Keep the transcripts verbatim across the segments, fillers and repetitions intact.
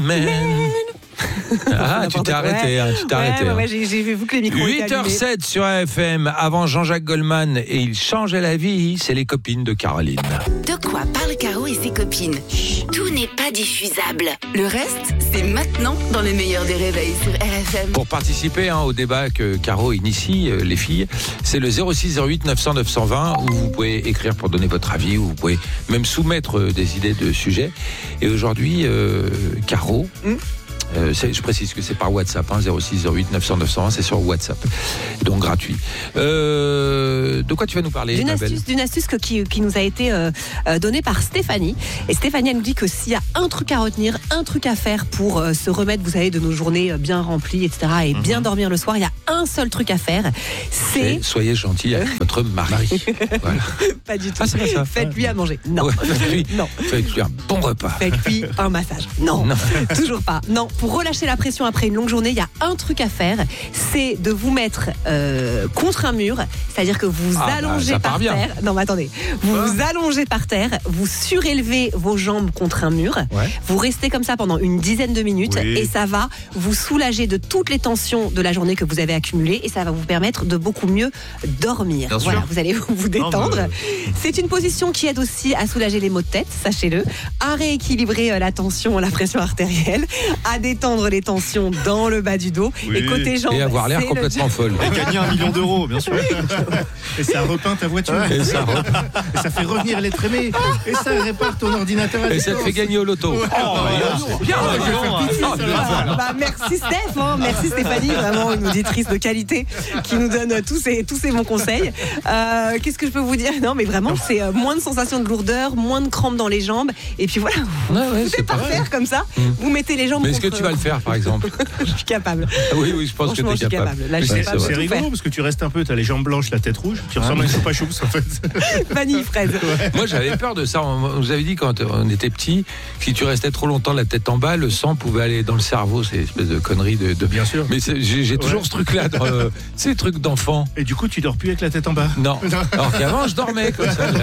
Man. Ah, tu t'es arrêté, ouais. hein, tu t'es ouais, arrêté. Ouais, hein. ouais, j'ai, j'ai vu que les micros étaient huit heures allumés. sept sur R F M, avant Jean-Jacques Goldman et il changeait la vie, c'est les copines de Caroline. De quoi parle Caro et ses copines? Tout n'est pas diffusable. Le reste, c'est maintenant dans le meilleur des réveils sur R F M. Pour participer hein, au débat que Caro initie, euh, les filles, c'est le zéro six zéro huit neuf cent neuf cent vingt où vous pouvez écrire pour donner votre avis, où vous pouvez même soumettre euh, des idées de sujets. Et aujourd'hui, euh, Caro... Mm. Euh, c'est, je précise que c'est par WhatsApp, hein, zéro six zéro huit neuf cent neuf cent un, c'est sur WhatsApp, donc gratuit. Euh, de quoi tu vas nous parler, D'une ma belle ? astuce, d'une astuce que, qui, qui nous a été euh, euh, donnée par Stéphanie. Et Stéphanie, elle nous dit que s'il y a un truc à retenir, un truc à faire pour euh, se remettre, vous savez, de nos journées bien remplies, et cetera, et mm-hmm. bien dormir le soir, il y a un seul truc à faire, c'est... Et soyez gentil avec votre mari. Voilà. Pas du tout. Ah, c'est pas ça. Faites-lui à manger. Non. Ouais, faites-lui, non. Faites-lui un bon repas. Faites-lui un massage. Non. non. Toujours pas. Non. Pour relâcher la pression après une longue journée, il y a un truc à faire, c'est de vous mettre euh, contre un mur, c'est-à-dire que vous ah, allongez bah, par bien. terre. Non, mais attendez. Vous ah. vous allongez par terre, vous surélevez vos jambes contre un mur, ouais. vous restez comme ça pendant une dizaine de minutes oui. et ça va vous soulager de toutes les tensions de la journée que vous avez accumulées et ça va vous permettre de beaucoup mieux dormir. Bien voilà, sûr. vous allez vous détendre. Non, mais... C'est une position qui aide aussi à soulager les maux de tête, sachez-le, à rééquilibrer la tension, la pression artérielle, à détendre les tensions dans le bas du dos oui. et côté jambes. Et avoir l'air complètement le... folle. Et gagner un million d'euros, bien sûr. Et ça repeint ta voiture. Ouais, et, ça repeint. Et ça fait revenir l'être aimé. Et ça répare ton ordinateur. Et ça te fait gagner au loto. Ouais, oh, bah, c'est bien. Ah, bah, merci Steph, hein. Merci Stéphanie, vraiment une auditrice de qualité qui nous donne tous ces, tous ces bons conseils. Euh, qu'est-ce que je peux vous dire ? Non, mais vraiment, c'est euh, moins de sensation de lourdeur, moins de crampes dans les jambes. Et puis voilà, vous ouais, ouais, pouvez pas vrai. faire comme ça. Mmh. Vous mettez les jambes. Mais est-ce contre... que tu vas le faire, par exemple ? Je suis capable. Oui, oui, je pense que tu es capable. capable. Là, je c'est, suis capable c'est de tout rigolo faire. parce que tu restes un peu, tu as les jambes blanches, la tête rouge, tu ressembles à une soupe à choux en fait. Vanille fraise. Ouais. Moi j'avais peur de ça. On nous avait dit quand on était petit, si tu restais trop longtemps la tête en bas, le sang pouvait aller dans le cerveau. C'est une espèce de connerie de. de... Bien sûr. Mais j'ai, j'ai toujours ouais. ce truc-là, dans le... ces trucs d'enfant. Et du coup, tu dors plus avec la tête en bas ? Non. Alors qu'avant, je dormais comme ça.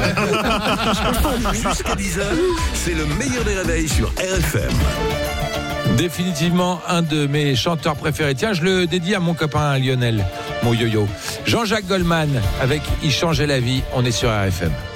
Jusqu'à dix heures, c'est le meilleur des réveils sur R F M. Définitivement un de mes chanteurs préférés. Tiens, je le dédie à mon copain Lionel, mon yo-yo. Jean-Jacques Goldman avec Il changeait la vie. On est sur R F M.